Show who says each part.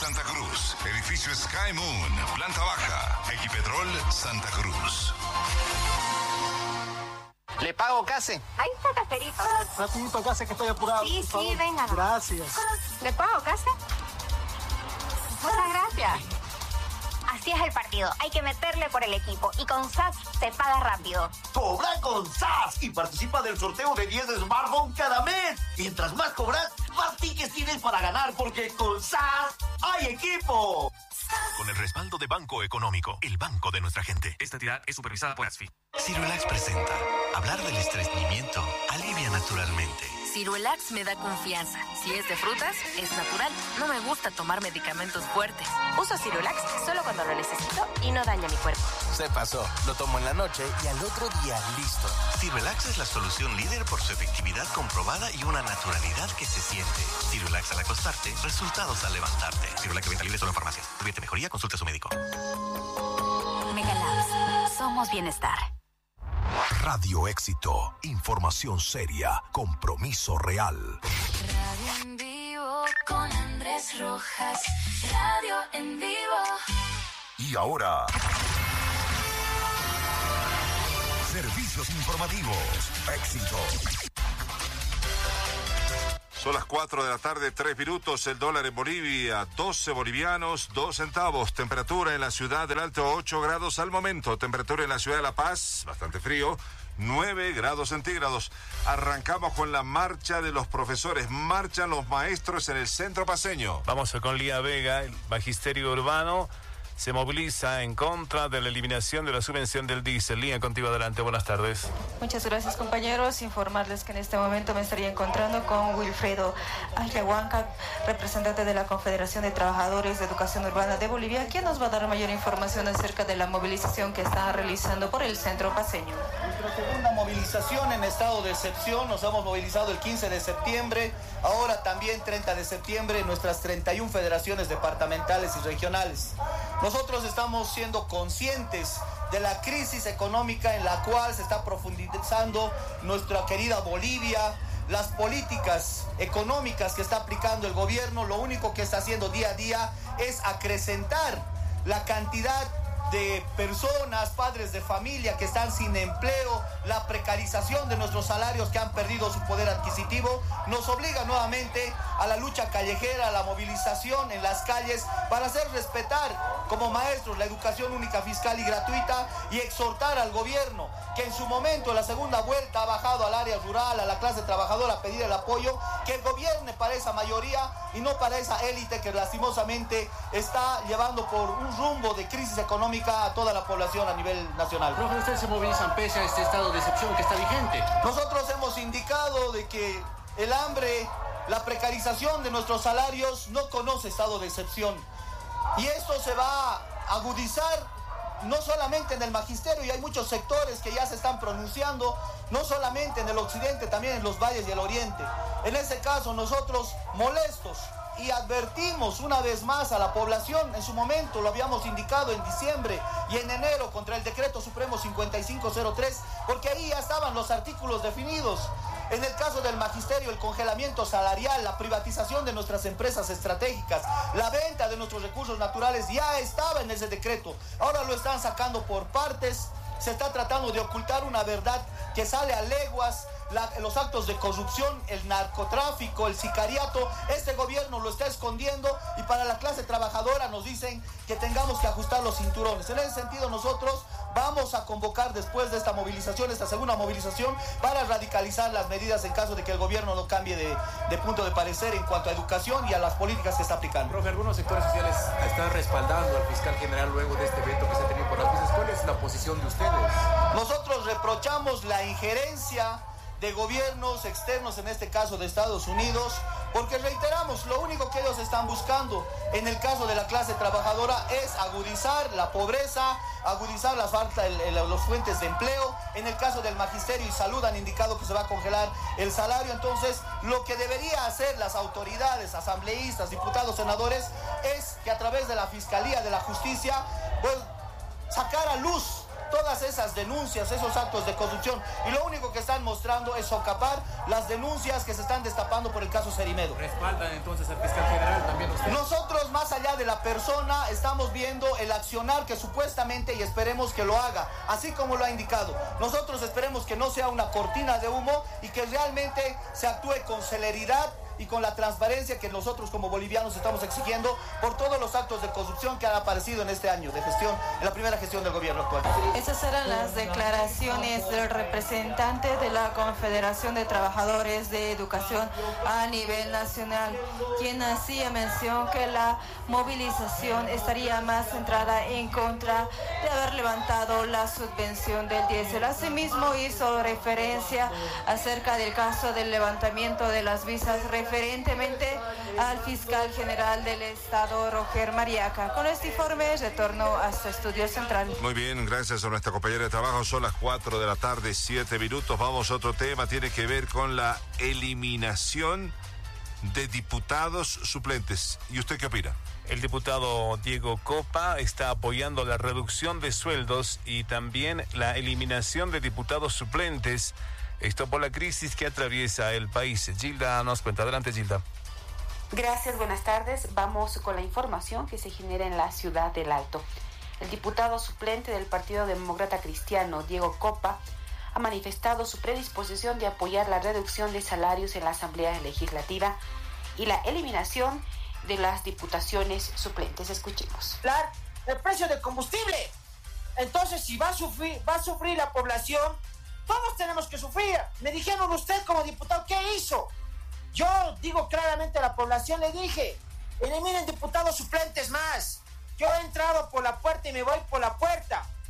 Speaker 1: Santa Cruz. Edificio Sky Moon, planta baja. Equipetrol Santa Cruz.
Speaker 2: ¿Le pago, Case?
Speaker 3: Ahí está, Caserito.
Speaker 4: Rapidito, Case, que estoy apurado.
Speaker 3: Sí, sí, venga.
Speaker 4: Gracias.
Speaker 3: ¿Le pago, Case? Muchas gracias. Así es el partido. Hay que meterle por el equipo. Y con SAS se paga rápido.
Speaker 5: Cobra con SAS y participa del sorteo de 10 smartphones cada mes. Mientras más cobras, más tickets tienes para ganar, porque con SAS hay equipo.
Speaker 6: Con el respaldo de Banco Económico, el banco de nuestra gente.
Speaker 7: Esta entidad es supervisada por ASFI.
Speaker 8: Ciruelax presenta. Hablar del estreñimiento alivia naturalmente.
Speaker 9: Ciruelax me da confianza. Si es de frutas, es natural. No me gusta tomar medicamentos fuertes. Uso Ciruelax solo cuando lo necesito y no daña mi cuerpo.
Speaker 8: Se pasó. Lo tomo en la noche y al otro día listo. Ciruelax es la solución líder por su efectividad comprobada y una naturalidad que se siente. Ciruelax al acostarte, resultados al levantarte. Ciruelax de venta libre solo en farmacias. Si tuviese mejoría, consulte a su médico.
Speaker 9: Megalabs. Somos bienestar.
Speaker 10: Radio Éxito, información seria, compromiso real.
Speaker 11: Radio en vivo con Andrés Rojas, radio en vivo.
Speaker 10: Y ahora, servicios informativos, Éxito.
Speaker 12: Son las 4 de la tarde, 3 minutos. El dólar en Bolivia, 12 bolivianos, 2 centavos. Temperatura en la ciudad del Alto, 8 grados al momento. Temperatura en la ciudad de La Paz, bastante frío, 9 grados centígrados. Arrancamos con la marcha de los profesores. Marchan los maestros en el centro paceño.
Speaker 13: Vamos con Lía Vega. El magisterio urbano se moviliza en contra de la eliminación de la subvención del diésel. Lía, contigo adelante. Buenas tardes.
Speaker 14: Muchas gracias, compañeros. Informarles que en este momento me estaría encontrando con Wilfredo Ayahuanca, representante de la Confederación de Trabajadores de Educación Urbana de Bolivia, quien nos va a dar mayor información acerca de la movilización que está realizando por el centro paceño.
Speaker 15: Nuestra segunda movilización en estado de excepción. Nos hemos movilizado el 15 de septiembre, ahora también 30 de septiembre, en nuestras 31 federaciones departamentales y regionales. Nosotros estamos siendo conscientes de la crisis económica en la cual se está profundizando nuestra querida Bolivia. Las políticas económicas que está aplicando el gobierno, lo único que está haciendo día a día es acrecentar la cantidad de personas, padres de familia que están sin empleo. La precarización de nuestros salarios, que han perdido su poder adquisitivo, nos obliga nuevamente a la lucha callejera, a la movilización en las calles para hacer respetar como maestros la educación única, fiscal y gratuita, y exhortar al gobierno que en su momento, en la segunda vuelta, ha bajado al área rural, a la clase trabajadora, a pedir el apoyo, que gobierne para esa mayoría y no para esa élite que lastimosamente está llevando por un rumbo de crisis económica a toda la población a nivel nacional.
Speaker 16: Profe, ¿ustedes se movilizan pese a este estado de excepción que está vigente?
Speaker 15: Nosotros hemos indicado de que el hambre, la precarización de nuestros salarios no conoce estado de excepción. Y esto se va a agudizar no solamente en el magisterio, y hay muchos sectores que ya se están pronunciando, no solamente en el occidente, también en los valles y el oriente. En ese caso, nosotros molestos y advertimos una vez más a la población. En su momento lo habíamos indicado en diciembre y en enero contra el decreto supremo 5503, porque ahí ya estaban los artículos definidos. En el caso del magisterio, el congelamiento salarial, la privatización de nuestras empresas estratégicas, la venta de nuestros recursos naturales ya estaba en ese decreto. Ahora lo están sacando por partes. Se está tratando de ocultar una verdad que sale a leguas. Los actos de corrupción, el narcotráfico, el sicariato, este gobierno lo está escondiendo, y para la clase trabajadora nos dicen que tengamos que ajustar los cinturones. En ese sentido, nosotros vamos a convocar después de esta movilización, esta segunda movilización, para radicalizar las medidas en caso de que el gobierno no cambie de punto de parecer en cuanto a educación y a las políticas que está aplicando.
Speaker 16: Profe, algunos sectores sociales están respaldando al fiscal general luego de este evento que se ha tenido por las visas. ¿Cuál es la posición de ustedes?
Speaker 15: Nosotros reprochamos la injerencia de gobiernos externos, en este caso de Estados Unidos, porque reiteramos, lo único que ellos están buscando en el caso de la clase trabajadora es agudizar la pobreza, agudizar la falta de los fuentes de empleo. En el caso del magisterio y salud han indicado que se va a congelar el salario. Entonces, lo que debería hacer las autoridades, asambleístas, diputados, senadores, es que a través de la Fiscalía de la Justicia, pues, sacar a luz todas esas denuncias, esos actos de corrupción, y lo único que están mostrando es socapar las denuncias que se están destapando por el caso Cerimedo.
Speaker 16: ¿Respaldan entonces al fiscal general también usted?
Speaker 15: Nosotros, más allá de la persona estamos viendo el accionar que supuestamente, y esperemos que lo haga, así como lo ha indicado. Nosotros esperemos que no sea una cortina de humo y que realmente se actúe con celeridad y con la transparencia que nosotros como bolivianos estamos exigiendo por todos los actos de corrupción que han aparecido en este año de gestión, en la primera gestión del gobierno actual.
Speaker 14: Esas eran las declaraciones del representante de la Confederación de Trabajadores de Educación a nivel nacional, quien hacía mención que la movilización estaría más centrada en contra de haber levantado la subvención del diésel. Asimismo hizo referencia acerca del caso del levantamiento de las visas referentemente al fiscal general del Estado, Roger Mariaca. Con este informe retorno a su estudio central.
Speaker 12: Muy bien, gracias a nuestra compañera de trabajo. Son las 4 de la tarde, 7 minutos. Vamos a otro tema, tiene que ver con la eliminación de diputados suplentes. ¿Y usted qué opina?
Speaker 13: El diputado Diego Copa está apoyando la reducción de sueldos y también la eliminación de diputados suplentes. Esto por la crisis que atraviesa el país. Gilda nos cuenta. Adelante, Gilda.
Speaker 2: Gracias, buenas tardes. Vamos con la información que se genera en la ciudad del Alto. El diputado suplente del Partido Demócrata Cristiano, Diego Copa, ha manifestado su predisposición de apoyar la reducción de salarios en la Asamblea Legislativa y la eliminación de las diputaciones suplentes. Escuchemos.
Speaker 7: El precio del combustible. Entonces, si va a sufrir la población, todos tenemos que sufrir. Me dijeron usted como diputado, ¿qué hizo? Yo digo claramente a la población, le dije, eliminen diputados suplentes más. Yo he entrado por la puerta y me voy por la puerta.